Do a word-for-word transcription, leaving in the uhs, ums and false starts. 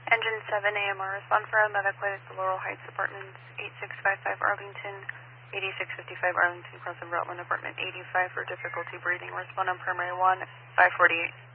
Engine seven A M R, respond for a medical at the Laurel Heights Apartments, eighty-six fifty-five Arlington, eighty-six fifty-five Arlington, cross of Rutland, apartment eighty-five for difficulty breathing. Respond on primary one, five forty-eight.